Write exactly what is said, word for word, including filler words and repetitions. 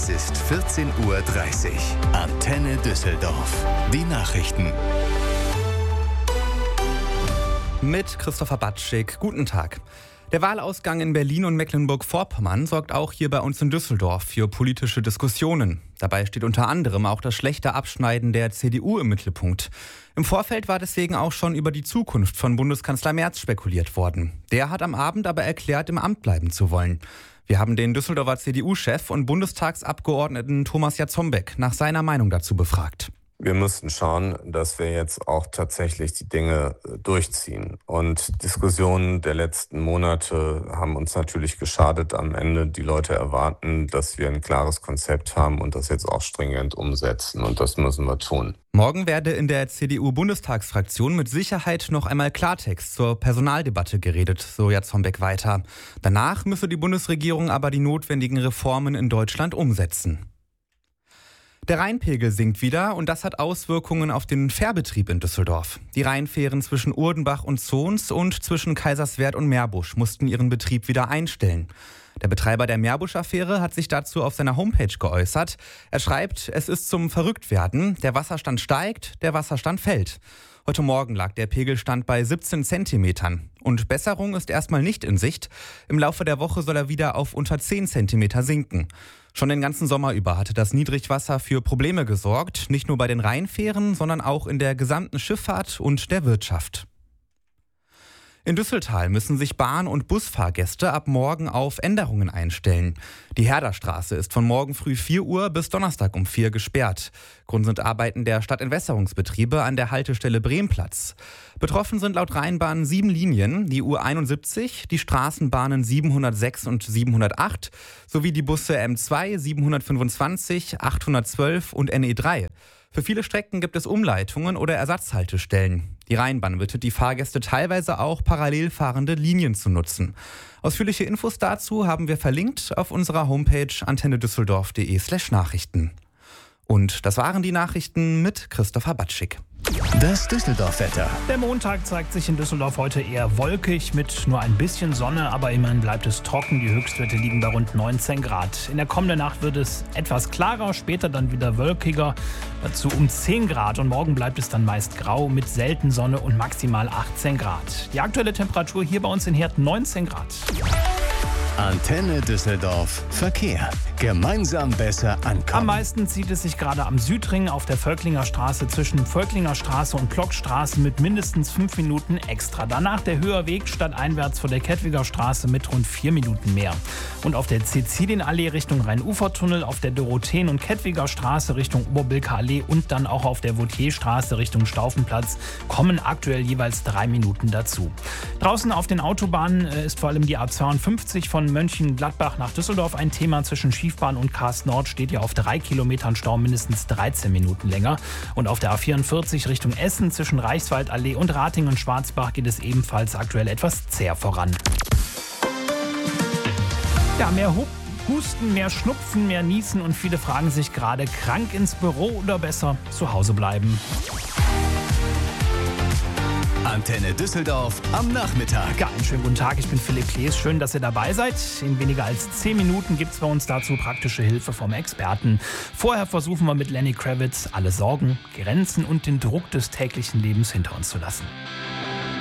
Es ist vierzehn Uhr dreißig. Antenne Düsseldorf. Die Nachrichten. Mit Christopher Batschik. Guten Tag. Der Wahlausgang in Berlin und Mecklenburg-Vorpommern sorgt auch hier bei uns in Düsseldorf für politische Diskussionen. Dabei steht unter anderem auch das schlechte Abschneiden der C D U im Mittelpunkt. Im Vorfeld war deswegen auch schon über die Zukunft von Bundeskanzler Merz spekuliert worden. Der hat am Abend aber erklärt, im Amt bleiben zu wollen. Wir haben den Düsseldorfer C D U-Chef und Bundestagsabgeordneten Thomas Jatzombeck nach seiner Meinung dazu befragt. Wir müssten schauen, dass wir jetzt auch tatsächlich die Dinge durchziehen. Und Diskussionen der letzten Monate haben uns natürlich geschadet. Am Ende die Leute erwarten, dass wir ein klares Konzept haben und das jetzt auch stringent umsetzen. Und das müssen wir tun. Morgen werde in der C D U-Bundestagsfraktion mit Sicherheit noch einmal Klartext zur Personaldebatte geredet, so Jatzombeck weiter. Danach müsse die Bundesregierung aber die notwendigen Reformen in Deutschland umsetzen. Der Rheinpegel sinkt wieder und das hat Auswirkungen auf den Fährbetrieb in Düsseldorf. Die Rheinfähren zwischen Urdenbach und Zons und zwischen Kaiserswerth und Meerbusch mussten ihren Betrieb wieder einstellen. Der Betreiber der Meerbuscher-Fähre hat sich dazu auf seiner Homepage geäußert. Er schreibt, es ist zum Verrücktwerden. Der Wasserstand steigt, der Wasserstand fällt. Heute Morgen lag der Pegelstand bei siebzehn Zentimetern. Und Besserung ist erstmal nicht in Sicht. Im Laufe der Woche soll er wieder auf unter zehn Zentimeter sinken. Schon den ganzen Sommer über hatte das Niedrigwasser für Probleme gesorgt. Nicht nur bei den Rheinfähren, sondern auch in der gesamten Schifffahrt und der Wirtschaft. In Düsseltal müssen sich Bahn- und Busfahrgäste ab morgen auf Änderungen einstellen. Die Herderstraße ist von morgen früh vier Uhr bis Donnerstag um vier gesperrt. Grund sind Arbeiten der Stadtentwässerungsbetriebe an der Haltestelle Bremplatz. Betroffen sind laut Rheinbahn sieben Linien, die U einundsiebzig, die Straßenbahnen siebenhundertsechs und siebenhundertacht sowie die Busse M zwei, siebenhundertfünfundzwanzig, achthundertzwölf und N E drei. Für viele Strecken gibt es Umleitungen oder Ersatzhaltestellen. Die Rheinbahn bittet die Fahrgäste teilweise auch parallel fahrende Linien zu nutzen. Ausführliche Infos dazu haben wir verlinkt auf unserer Homepage antennedüsseldorf.de slash Nachrichten. Und das waren die Nachrichten mit Christopher Batschik. Das Düsseldorf-Wetter. Der Montag zeigt sich in Düsseldorf heute eher wolkig mit nur ein bisschen Sonne, aber immerhin bleibt es trocken. Die Höchstwerte liegen bei rund neunzehn Grad. In der kommenden Nacht wird es etwas klarer, später dann wieder wolkiger, dazu um zehn Grad. Und morgen bleibt es dann meist grau mit selten Sonne und maximal achtzehn Grad. Die aktuelle Temperatur hier bei uns in Herd neunzehn Grad. Antenne Düsseldorf. Verkehr. Gemeinsam besser ankommen. Am meisten zieht es sich gerade am Südring auf der Völklinger Straße zwischen Völklinger Straße und Plockstraße mit mindestens fünf Minuten extra. Danach der Höherweg stadteinwärts vor der Kettwiger Straße mit rund vier Minuten mehr. Und auf der Cäcilienallee Richtung Rhein-Ufer-Tunnel, auf der Dorotheen- und Kettwiger Straße Richtung Oberbilker Allee und dann auch auf der Vautierstraße Richtung Staufenplatz kommen aktuell jeweils drei Minuten dazu. Draußen auf den Autobahnen ist vor allem die A zweiundfünfzig von Mönchengladbach nach Düsseldorf ein Thema. Zwischen Schiefbahn und Karst Nord steht ja auf drei Kilometern Stau mindestens dreizehn Minuten länger. Und auf der A vierundvierzig Richtung Essen zwischen Reichswaldallee und Ratingen-Schwarzbach geht es ebenfalls aktuell etwas zäh voran. Ja, mehr Husten, mehr Schnupfen, mehr Niesen und viele fragen sich gerade, krank ins Büro oder besser zu Hause bleiben. Antenne Düsseldorf am Nachmittag. Ja, einen schönen guten Tag, ich bin Philipp Klees. Schön, dass ihr dabei seid. In weniger als zehn Minuten gibt es bei uns dazu praktische Hilfe vom Experten. Vorher versuchen wir mit Lenny Kravitz alle Sorgen, Grenzen und den Druck des täglichen Lebens hinter uns zu lassen.